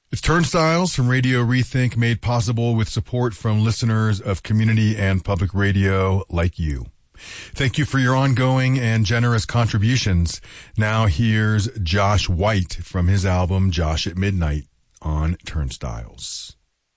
It's Turnstiles from Radio Rethink, made possible with support from listeners of community and public radio like you. Thank you for your ongoing and generous contributions. Now here's Josh White from his album Josh at Midnight on Turnstiles.